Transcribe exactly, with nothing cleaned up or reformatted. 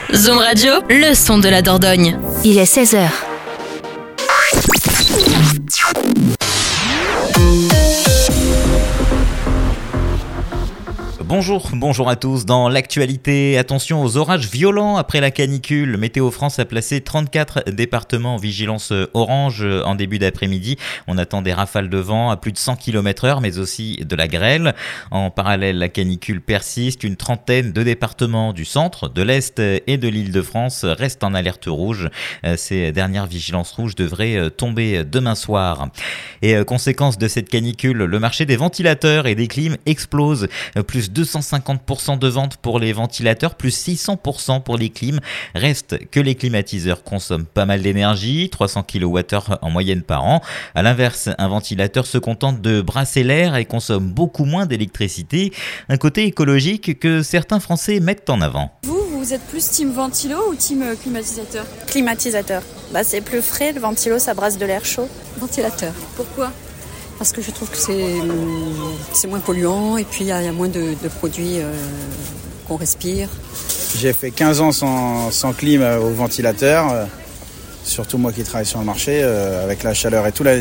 Zoom Radio, le son de la Dordogne. Il est seize heures. Bonjour, bonjour à tous. Dans l'actualité, attention aux orages violents après la canicule. Météo France a placé trente-quatre départements en vigilance orange en début d'après-midi. On attend des rafales de vent à plus de cent kilomètres heure, mais aussi de la grêle. En parallèle, la canicule persiste. Une trentaine de départements du centre, de l'Est et de l'Île-de-France restent en alerte rouge. Ces dernières vigilances rouges devraient tomber demain soir. Et conséquence de cette canicule, le marché des ventilateurs et des clims explose. Plus deux cent cinquante pour cent de ventes pour les ventilateurs, plus six cents pour cent pour les clims. Reste que les climatiseurs consomment pas mal d'énergie, trois cents kilowattheures en moyenne par an. À l'inverse, un ventilateur se contente de brasser l'air et consomme beaucoup moins d'électricité. Un côté écologique que certains Français mettent en avant. Vous, vous êtes plus team ventilo ou team climatiseur ? Climatiseur. Bah, c'est plus frais, le ventilo ça brasse de l'air chaud. Ventilateur. Pourquoi ? Parce que je trouve que c'est, c'est moins polluant et puis il y, y a moins de, de produits euh, qu'on respire. J'ai fait quinze ans sans, sans clim au ventilateur, euh, surtout moi qui travaille sur le marché, euh, avec la chaleur et tout. Là,